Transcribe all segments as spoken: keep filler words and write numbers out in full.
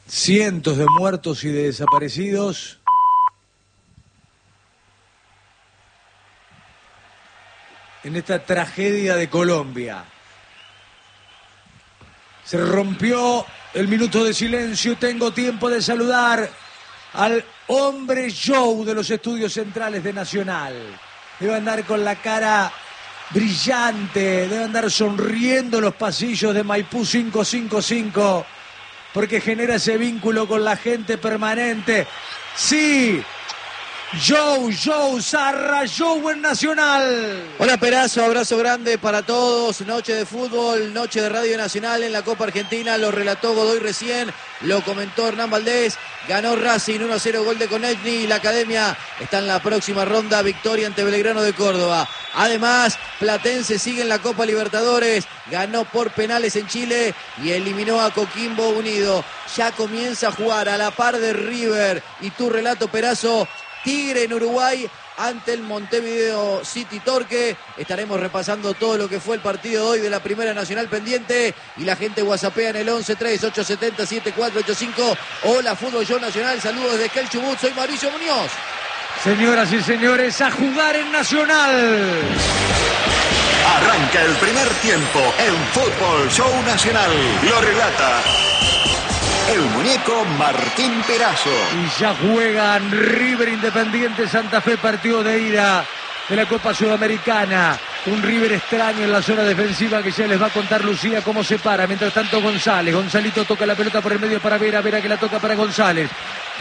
cientos de muertos y de desaparecidos. En esta tragedia de Colombia. Se rompió el minuto de silencio. Tengo tiempo de saludar al hombre show de los estudios centrales de Nacional. Debe andar con la cara brillante, debe andar sonriendo en los pasillos de Maipú cinco cinco cinco, porque genera ese vínculo con la gente permanente. Sí, Joe, Joe, Zarra, Joe en Nacional. Hola Perazo, abrazo grande para todos. Noche de fútbol, noche de Radio Nacional en la Copa Argentina. Lo relató Godoy recién, lo comentó Hernán Valdés. Ganó Racing uno a cero, gol de Konechny. La Academia está en la próxima ronda, victoria ante Belgrano de Córdoba. Además, Platense sigue en la Copa Libertadores. Ganó por penales en Chile y eliminó a Coquimbo Unido. Ya comienza a jugar a la par de River. Y tu relato, Perazo, Tigre en Uruguay ante el Montevideo City Torque. Estaremos repasando todo lo que fue el partido de hoy de la Primera Nacional pendiente. Y la gente whatsappea en el once tres ocho siete cero siete cuatro ocho cinco. Hola Fútbol Show Nacional, saludos desde Esquel Chubut, soy Mauricio Muñoz. Señoras y señores, a jugar en Nacional. Arranca el primer tiempo en Fútbol Show Nacional. Lo relata el muñeco Martín Perazo. Y ya juegan River Independiente Santa Fe, partido de ida de la Copa Sudamericana. Un River extraño en la zona defensiva que ya les va a contar Lucía cómo se para. Mientras tanto González, Gonzalito toca la pelota por el medio para Vera, Vera que la toca para González.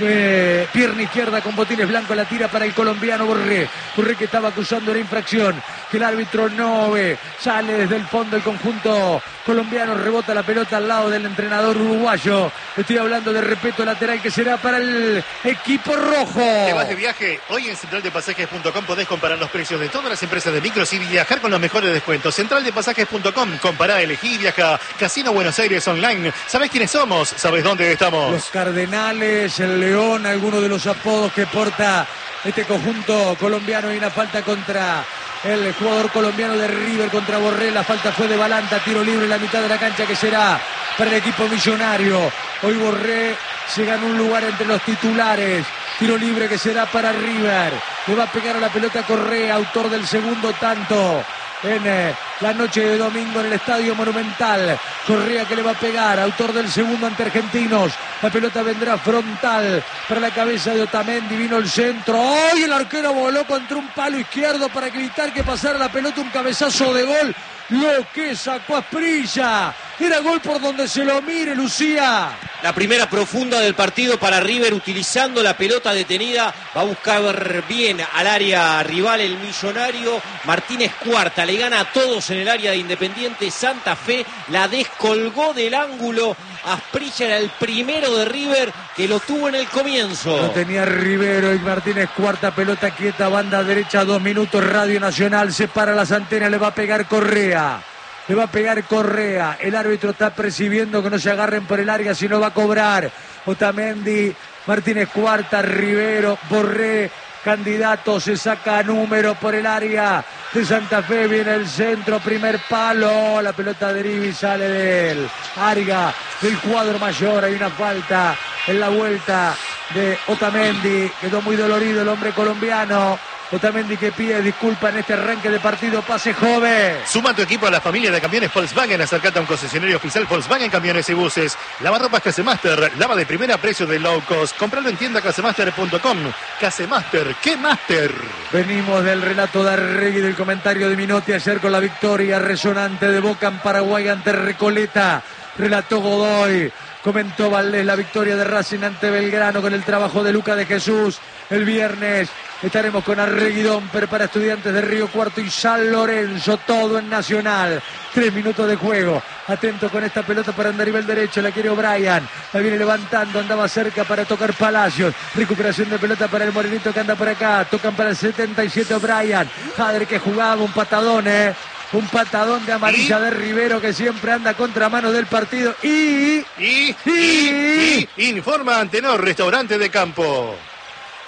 Eh, pierna izquierda con botines blancos, la tira para el colombiano Borré. Borré que estaba acusando la infracción, que el árbitro no ve. Sale desde el fondo el conjunto colombiano, rebota la pelota al lado del entrenador uruguayo. Estoy hablando de respeto lateral que será para el equipo rojo. ¿Te vas de viaje? Hoy en central de pasajes punto com podés comparar los precios de todas las empresas de micros y viajar con los mejores descuentos. central de pasajes punto com, compará, elegí, viaja. Casino Buenos Aires Online. ¿Sabés quiénes somos? ¿Sabés dónde estamos? Los Cardenales, el León, algunos de los apodos que porta este conjunto colombiano. Y una falta contra el jugador colombiano de River, contra Borré. La falta fue de Balanta, tiro libre en la mitad de la cancha que será para el equipo millonario. Hoy Borré se ganó un lugar entre los titulares. Tiro libre que será para River. Le va a pegar a la pelota Correa, autor del segundo tanto en eh, la noche de domingo en el Estadio Monumental. Correa que le va a pegar, autor del segundo ante Argentinos. La pelota vendrá frontal para la cabeza de Otamendi. Vino el centro. ¡Ay! El arquero voló contra un palo izquierdo para evitar que pasara la pelota. Un cabezazo de gol. Lo que sacó Asprilla. Era gol por donde se lo mire, Lucía. La primera profunda del partido para River, utilizando la pelota detenida. Va a buscar bien al área rival el millonario. Martínez Cuarta le gana a todos en el área de Independiente Santa Fe. La descolgó del ángulo. Asprilla era el primero de River que lo tuvo en el comienzo. Lo tenía Rivero y Martínez Cuarta, pelota quieta, banda derecha, dos minutos, Radio Nacional, se para las antenas, le va a pegar Correa. Le va a pegar Correa. El árbitro está percibiendo que no se agarren por el área, si no va a cobrar. Otamendi, Martínez Cuarta, Rivero, Borré, candidato, se saca número por el área de Santa Fe, viene el centro, primer palo, la pelota deriva y sale del área del cuadro mayor. Hay una falta en la vuelta de Otamendi, quedó muy dolorido el hombre colombiano. Otamendi que pide disculpas en este arranque de partido. Pase joven. Suma tu equipo a la familia de camiones Volkswagen. Acércate a un concesionario oficial Volkswagen Camiones y Buses. Lavarropas Casemaster. Lava de primera a precio de low cost. Compralo en tienda casemaster punto com. Casemaster. ¡Qué máster! Venimos del relato de Arregui, del comentario de Minotti ayer con la victoria resonante de Boca en Paraguay ante Recoleta. Relató Godoy. Comentó Valdés la victoria de Racing ante Belgrano con el trabajo de Luca de Jesús. El viernes estaremos con Arregui Domper para Estudiantes de Río Cuarto y San Lorenzo, todo en Nacional. Tres minutos de juego. Atento con esta pelota para Andarivel derecho, la quiere O'Brien. La viene levantando, andaba cerca para tocar Palacios. Recuperación de pelota para el morenito que anda por acá. Tocan para el setenta y siete O'Brien. Padre que jugaba un patadón, eh. Un patadón de amarilla ¿Y? de Rivero que siempre anda contramano del partido. Y... Y... Y... y, y informa Antenor, restaurante de campo.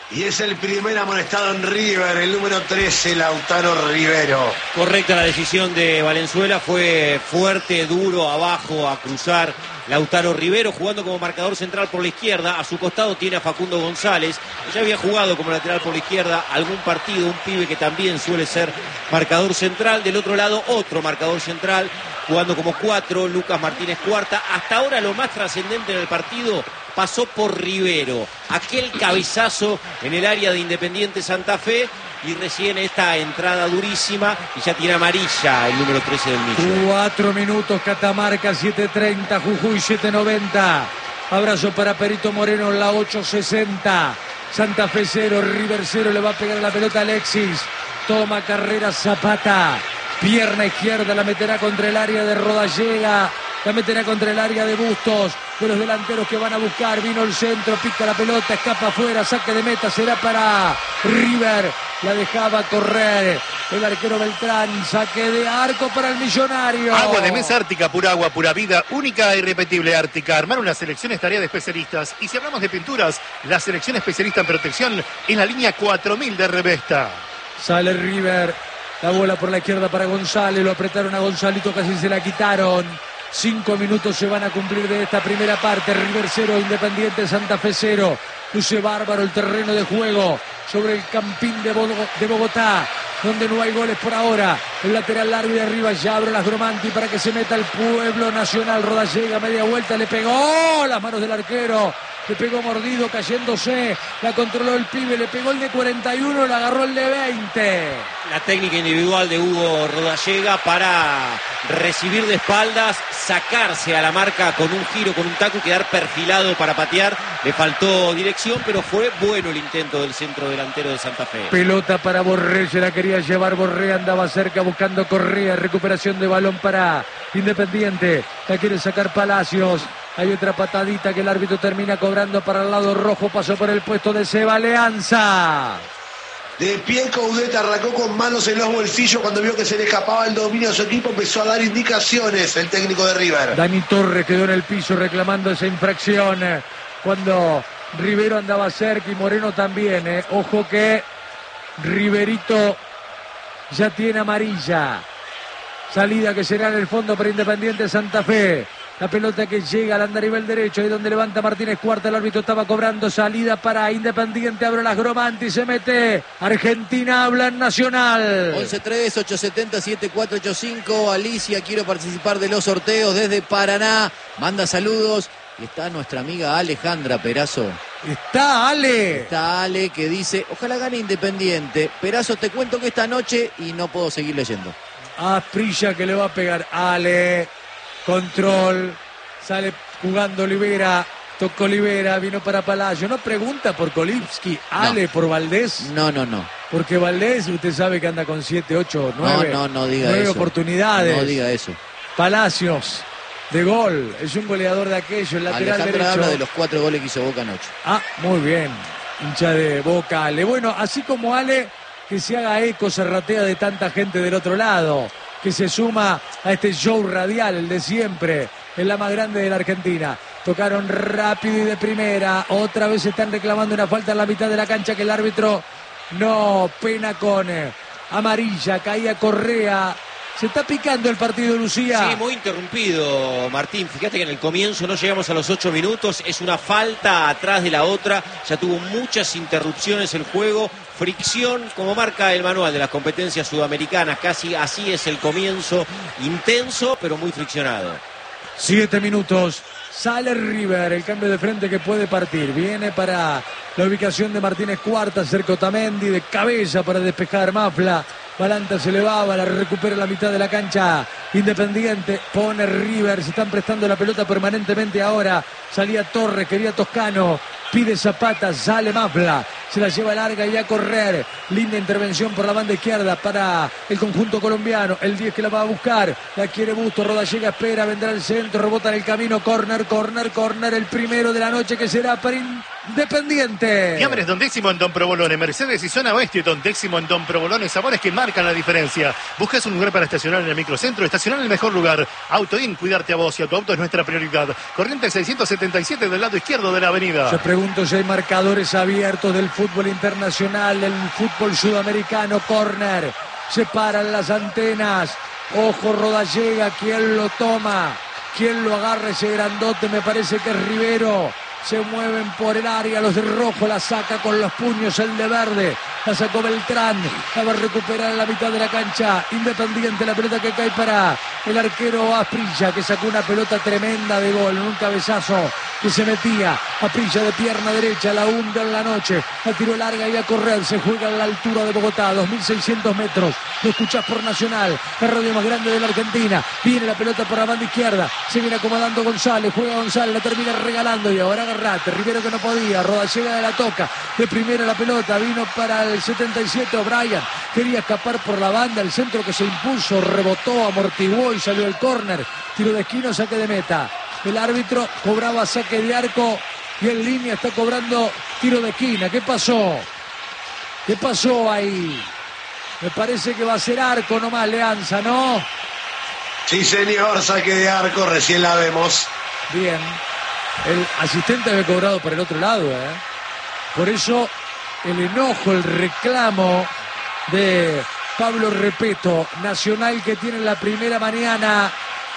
Y es el primer amonestado en River, el número trece, Lautaro Rivero. Correcta la decisión de Valenzuela, fue fuerte, duro, abajo, a cruzar. Lautaro Rivero jugando como marcador central por la izquierda. A su costado tiene a Facundo González, que ya había jugado como lateral por la izquierda algún partido, un pibe que también suele ser marcador central. Del otro lado, otro marcador central, jugando como cuatro, Lucas Martínez Cuarta. Hasta ahora lo más trascendente en el partido pasó por Rivero, aquel cabezazo en el área de Independiente Santa Fe, y recién esta entrada durísima, y ya tiene amarilla el número trece del Millo. Cuatro minutos, Catamarca, siete treinta, Jujuy, siete noventa. Abrazo para Perito Moreno, la ocho sesenta. Santa Fe cero, River cero, le va a pegar la pelota Alexis. Toma carrera Zapata. Pierna izquierda, la meterá contra el área de Rodallega. La meterá contra el área de Bustos, de los delanteros que van a buscar. Vino el centro, pica la pelota, escapa afuera, saque de meta, será para River. La dejaba correr el arquero Beltrán, saque de arco para el Millonario. Agua de mesa Ártica, pura agua, pura vida, única e irrepetible Ártica. Armar una selección es tarea de especialistas. Y si hablamos de pinturas, la selección especialista en protección en la línea cuatro mil de Revesta. Sale River, la bola por la izquierda para González, lo apretaron a Gonzalito, casi se la quitaron. Cinco minutos se van a cumplir de esta primera parte. River cero, Independiente Santa Fe cero. Luce bárbaro el terreno de juego sobre el Campín de Bogotá, donde no hay goles por ahora. El lateral largo de arriba ya abre las Gromanti para que se meta el Pueblo Nacional. Rodallega, media vuelta, le pegó las manos del arquero. Le pegó mordido, cayéndose. La controló el pibe, le pegó el de cuarenta y uno, la agarró el de veinte. La técnica individual de Hugo Rodallega para recibir de espaldas, sacarse a la marca con un giro, con un taco y quedar perfilado para patear. Le faltó dirección, pero fue bueno el intento del centro delantero de Santa Fe. Pelota para Borré, se la quería llevar Borré, andaba cerca buscando Correa. Recuperación de balón para Independiente. La quiere sacar Palacios. Hay otra patadita que el árbitro termina cobrando para el lado rojo. Pasó por el puesto de Seba Leanza. De pie Coudet arrancó con manos en los bolsillos cuando vio que se le escapaba el dominio a su equipo. Empezó a dar indicaciones el técnico de River. Dani Torres quedó en el piso reclamando esa infracción cuando Rivero andaba cerca y Moreno también. Eh. Ojo que Riverito ya tiene amarilla. Salida que será en el fondo para Independiente Santa Fe. La pelota que llega al andarivel derecho, ahí donde levanta Martínez Cuarta, el árbitro estaba cobrando, salida para Independiente, abre las Gromanti, se mete Argentina, habla en Nacional. once tres, ocho siete cero, siete cuatro ocho cinco, Alicia, quiero participar de los sorteos desde Paraná, manda saludos, y está nuestra amiga Alejandra Perazo. Está Ale. Está Ale que dice, ojalá gane Independiente. Perazo, te cuento que esta noche, y no puedo seguir leyendo. Asprilla que le va a pegar Ale. Control, sale jugando Olivera, tocó Olivera, vino para Palacio. No pregunta por Kolipski, Ale no. Por Valdés. No, no, no. Porque Valdés, usted sabe que anda con siete, ocho, nueve, no, no, no diga nueve eso. oportunidades. No diga eso. Palacios, de gol, es un goleador de aquello, el lateral Alejandra derecho. habla de los cuatro goles que hizo Boca anoche. Ah, muy bien, hincha de Boca, Ale. Bueno, así como Ale, que se haga eco, se ratea de tanta gente del otro lado, que se suma a este show radial, el de siempre, en la más grande de la Argentina. Tocaron rápido y de primera, otra vez están reclamando una falta en la mitad de la cancha que el árbitro no pena con amarilla, caía Correa. Se está picando el partido, Lucía. Sí, muy interrumpido, Martín. Fíjate que en el comienzo no llegamos a los ocho minutos. Es una falta atrás de la otra. Ya tuvo muchas interrupciones el juego. Fricción, como marca el manual de las competencias sudamericanas. Casi así es el comienzo. Intenso, pero muy friccionado. Siete minutos. Sale River, el cambio de frente que puede partir. Viene para la ubicación de Martínez Cuarta, cerca Otamendi, de cabeza para despejar Mafla. Balanta se elevaba, la recupera la mitad de la cancha. Independiente, pone River, se están prestando la pelota permanentemente ahora. Salía Torres, quería Toscano, pide Zapata, sale Mafla. Se la lleva larga y a correr. Linda intervención por la banda izquierda para el conjunto colombiano. El diez que la va a buscar. La quiere Busto. Rodallega espera. Vendrá el centro. Rebota en el camino. Corner, corner, corner. El primero de la noche que será para Independiente. Fiambres Don Décimo en Don Provolone, Mercedes y Zona Oeste Don Décimo en Don Provolone, sabores que marcan la diferencia. ¿Buscas un lugar para estacionar en el microcentro? Estacionar en el mejor lugar. Autoin, cuidarte a vos y a tu auto es nuestra prioridad. Corrientes seiscientos setenta y siete del lado izquierdo de la avenida. Yo pregunto si hay marcadores abiertos del fútbol internacional, del fútbol sudamericano. Córner, se paran las antenas. Ojo, Rodallega, ¿quién lo toma? ¿Quién lo agarra ese grandote? Me parece que es Rivero. Se mueven por el área los de rojo, la saca con los puños el de verde, la sacó Beltrán, la va a recuperar en la mitad de la cancha. Independiente, la pelota que cae para el arquero Asprilla, que sacó una pelota tremenda de gol, en un cabezazo que se metía. Asprilla de pierna derecha, la hunde en la noche, la tiró larga y a correr. Se juega a la altura de Bogotá, dos mil seiscientos metros. Lo escuchás por Nacional, la radio más grande de la Argentina. Viene la pelota por la banda izquierda, se viene acomodando González, juega González, la termina regalando y ahora Agarrate. Rivero que no podía, Rodallega de la toca, de primera la pelota, vino para el setenta y siete O'Brien, quería escapar por la banda, el centro que se impuso, rebotó, amortiguó y salió el córner. Tiro de esquina, saque de meta. El árbitro cobraba saque de arco y en línea está cobrando tiro de esquina. ¿Qué pasó? ¿Qué pasó ahí? Me parece que va a ser arco nomás, Leanza, ¿no? Sí, señor, saque de arco, recién la vemos. Bien. El asistente había cobrado por el otro lado, ¿eh? Por eso el enojo, el reclamo de Pablo Repeto. Nacional que tiene la primera mañana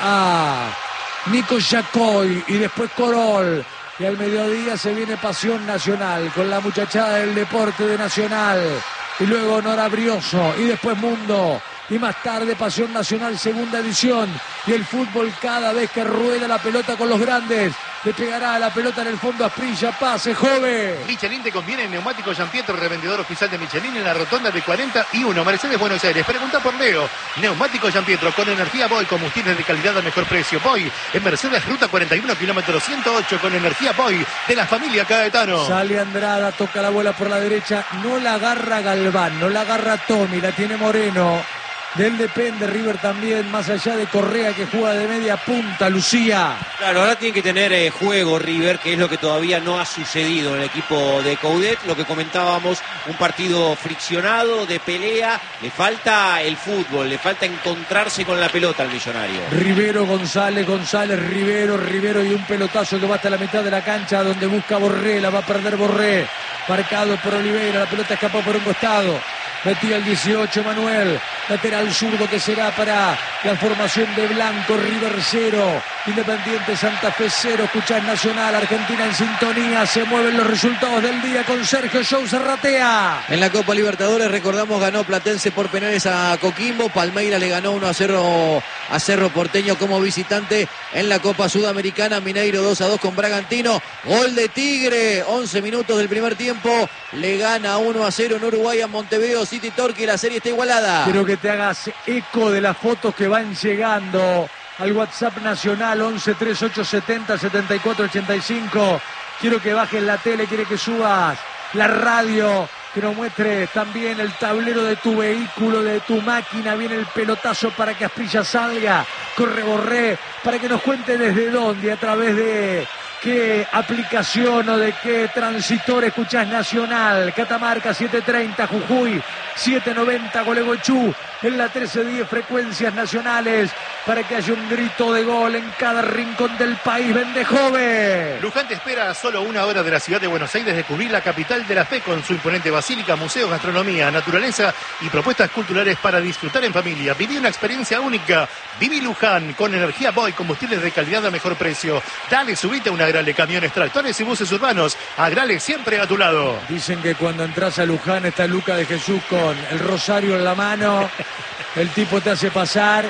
a Nico Yacoy y después Corol. Y al mediodía se viene Pasión Nacional con la muchachada del deporte de Nacional. Y luego Nora Brioso y después Mundo. Y más tarde Pasión Nacional segunda edición. Y el fútbol cada vez que rueda la pelota con los grandes. Le pegará a la pelota en el fondo a Asprilla. Pase, joven. Michelin te conviene en Neumático Giampietro, revendedor oficial de Michelin en la rotonda de cuarenta y uno, Mercedes, Buenos Aires. Pregunta por Leo. Neumático Giampietro con energía Boy, combustibles de calidad a mejor precio. Boy en Mercedes, ruta cuarenta y uno, kilómetro ciento ocho, con energía Boy de la familia Caetano. Sale Andrada, toca la bola por la derecha. No la agarra Galván, no la agarra Tommy, la tiene Moreno. Del depende River también, más allá de Correa que juega de media punta, Lucía. Claro, ahora tiene que tener eh, juego River, que es lo que todavía no ha sucedido en el equipo de Coudet. Lo que comentábamos, un partido friccionado, de pelea. Le falta el fútbol, le falta encontrarse con la pelota al Millonario. Rivero, González, González, Rivero, Rivero y un pelotazo que va hasta la mitad de la cancha donde busca Borré, la va a perder Borré. Marcado por Oliveira, la pelota escapó por un costado. Metía el dieciocho Manuel, lateral zurdo que será para la formación de Blanco. River cero, Independiente Santa Fe cero. Escuchás Nacional, Argentina en sintonía. Se mueven los resultados del día con Sergio Show Serratea. En la Copa Libertadores, recordamos, ganó Platense por penales a Coquimbo. Palmeiras le ganó uno a Cerro, a Cerro Porteño como visitante. En la Copa Sudamericana, Mineiro dos a dos con Bragantino. Gol de Tigre, once minutos del primer tiempo. Le gana uno a cero en Uruguay a Montevideo City Torque. La serie está igualada. Quiero que te hagas eco de las fotos que van llegando al WhatsApp nacional once treinta y ocho setenta setenta y cuatro ochenta y cinco. Quiero que bajes la tele, quiero que subas la radio, que nos muestres también el tablero de tu vehículo, de tu máquina. Viene el pelotazo para que Asprilla salga. Corre Borré para que nos cuente desde dónde, a través de qué aplicación o de qué transitor escuchás Nacional. Catamarca setecientos treinta, Jujuy setecientos noventa, Gualeguaychú en la trece diez, frecuencias nacionales, para que haya un grito de gol en cada rincón del país. Vende joven. Luján te espera a solo una hora de la ciudad de Buenos Aires, descubrir la capital de la fe con su imponente basílica, museos, gastronomía, naturaleza y propuestas culturales para disfrutar en familia. Viví una experiencia única. Viví Luján con energía Boy, combustibles de calidad a mejor precio. Dale, subite a una Agrale, camiones, tractores y buses urbanos. Agrale siempre a tu lado. Dicen que cuando entras a Luján está Luca de Jesús con el rosario en la mano. El tipo te hace pasar,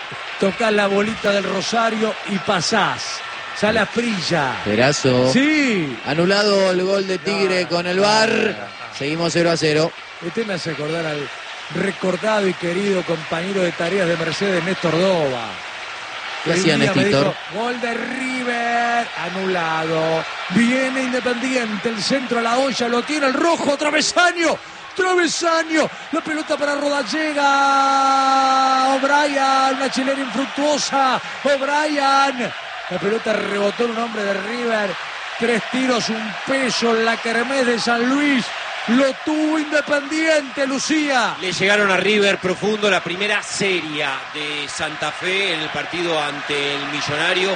tocas la bolita del rosario y pasás. Sale Asprilla. Perazo. Sí. Anulado el gol de Tigre no, con el V A R. no, no. Seguimos cero a cero. Este me hace acordar al recordado y querido compañero de tareas de Mercedes, Néstor Dova. ¿Qué hacía Néstor? Gol de River, anulado. Viene Independiente, el centro a la olla, lo tiene el rojo, travesaño. Travesaño, la pelota para Rodallega. O'Brien, una chilena infructuosa. O'Brien, la pelota rebotó en un hombre de River. tres tiros, un peso en la kermés de San Luis. Lo tuvo Independiente, Lucía. Le llegaron a River profundo la primera serie de Santa Fe en el partido ante el Millonario.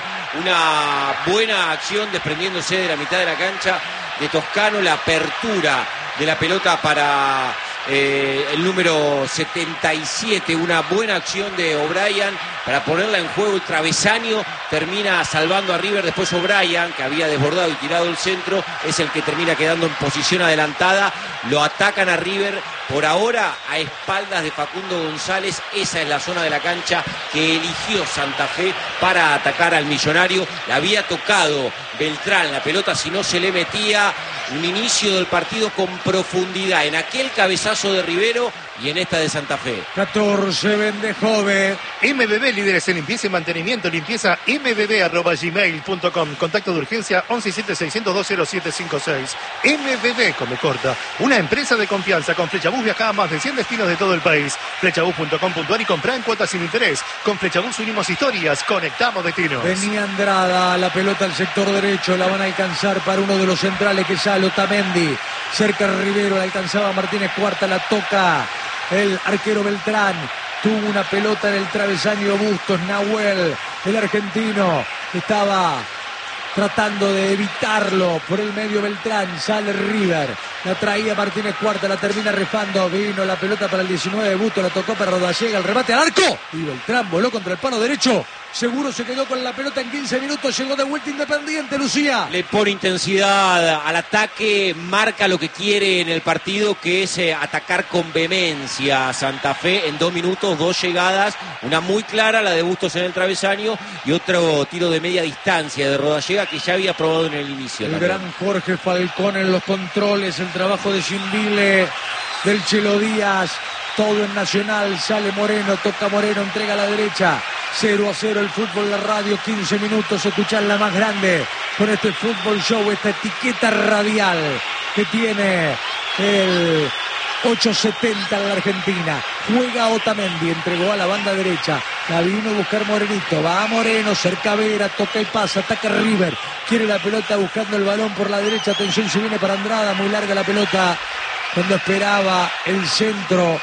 Una buena acción desprendiéndose de la mitad de la cancha de Toscano, la apertura de la pelota para eh, el número setenta y siete, una buena acción de O'Brien para ponerla en juego. El travesaño termina salvando a River. Después O'Brien, que había desbordado y tirado el centro, es el que termina quedando en posición adelantada. Lo atacan a River por ahora a espaldas de Facundo González. Esa es la zona de la cancha que eligió Santa Fe para atacar al Millonario. La había tocado Beltrán la pelota, si no se le metía. Un inicio del partido con profundidad en aquel cabezazo de Rivero y en esta de Santa Fe. catorce vende Jove. M B B, líderes en limpieza y mantenimiento. Limpieza m b b arroba gmail punto com. Contacto de urgencia once siete seiscientos dos cero siete cinco seis. M B B, come corta. Una empresa de confianza. Con Flechabús viaja a más de cien destinos de todo el país. Flechabús punto com punto a r y compra en cuotas sin interés. Con Flechabús unimos historias. Conectamos destinos. Venía Andrada, la pelota al sector derecho. La van a alcanzar para uno de los centrales que sale Otamendi. Cerca Rivero, la alcanzaba Martínez Cuarta, la toca el arquero Beltrán. Tuvo una pelota en el travesaño Bustos. Nahuel, el argentino, estaba tratando de evitarlo por el medio Beltrán. Sale River, la traía Martínez Cuarta, la termina rifando. Vino la pelota para el diecinueve, Bustos la tocó para Rodallega, el remate al arco y Beltrán voló contra el palo derecho. Seguro se quedó con la pelota en quince minutos. Llegó de vuelta Independiente, Lucía. Le pone intensidad al ataque, marca lo que quiere en el partido, que es eh, atacar con vehemencia a Santa Fe. En dos minutos, dos llegadas, una muy clara, la de Bustos en el travesaño, y otro tiro de media distancia de Rodallega que ya había probado en el inicio. El también. gran Jorge Falcón en los controles, el trabajo de Simbile, del Chelo Díaz. Todo en Nacional, sale Moreno, toca Moreno, entrega a la derecha. cero a cero el fútbol, la radio, quince minutos, escuchar la más grande con este Fútbol Show, esta etiqueta radial que tiene el ochocientos setenta en la Argentina. Juega Otamendi, entregó a la banda derecha, la vino a buscar Morenito, va a Moreno, cerca Vera, toca y pasa, ataca River, quiere la pelota buscando el balón por la derecha, atención, se viene para Andrada, muy larga la pelota, cuando esperaba el centro.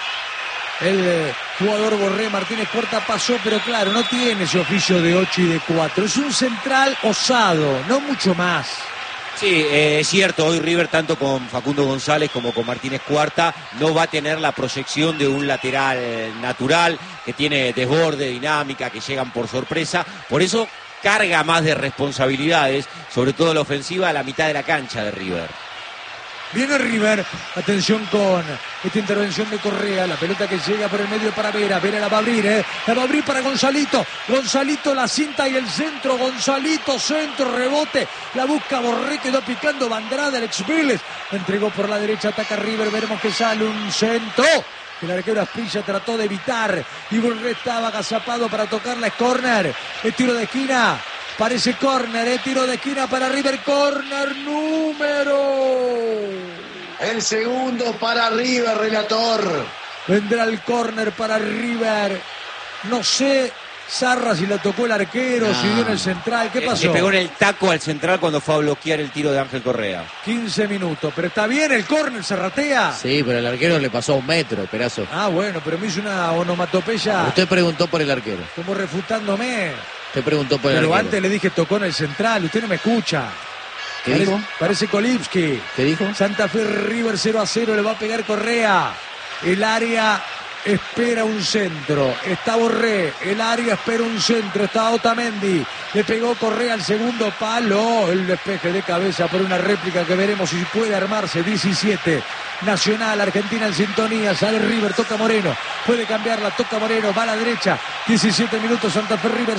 El jugador Borré, Martínez Cuarta pasó, pero claro, no tiene ese oficio de ocho y de cuatro. Es un central osado, no mucho más. Sí, eh, es cierto, hoy River, tanto con Facundo González como con Martínez Cuarta, no va a tener la proyección de un lateral natural, que tiene desborde, dinámica, que llegan por sorpresa. Por eso carga más de responsabilidades, sobre todo la ofensiva, a la mitad de la cancha de River. Viene River, atención con esta intervención de Correa, la pelota que llega por el medio para Vera, Vera la va a abrir, ¿eh? la va a abrir para Gonzalito, Gonzalito la cinta y el centro, Gonzalito, centro, rebote, la busca Borré, quedó picando Bandrada, el ex Vélez, entregó por la derecha, ataca River, veremos que sale un centro, el arquero Asprilla trató de evitar, y Borré estaba agazapado para tocarla, es córner, el tiro de esquina. Parece córner, eh, tiro de esquina para River, córner número. El segundo para River, relator. Vendrá el córner para River. No sé, Zarra, si la tocó el arquero, No. si dio en el central, ¿qué pasó? Le pegó en el taco al central cuando fue a bloquear el tiro de Ángel Correa. quince minutos, pero está bien el córner, se ratea. Sí, pero el arquero le pasó a un metro, Perazo. Ah, bueno, pero me hizo una onomatopeya Usted preguntó por el arquero. como refutándome. Usted preguntó por el Pero arquero. antes le dije tocó en el central, usted no me escucha. ¿Qué parece, dijo? Parece Kolipski. ¿Qué dijo? Santa Fe River cero a cero, le va a pegar Correa. El área espera un centro. Está Borré. El área espera un centro. Está Otamendi. Le pegó Correa al segundo palo. El despeje de cabeza por una réplica que veremos si puede armarse. diecisiete. Nacional, Argentina en sintonía. Sale River, toca Moreno. Puede cambiarla, toca Moreno. Va a la derecha. diecisiete minutos, Santa Fe River.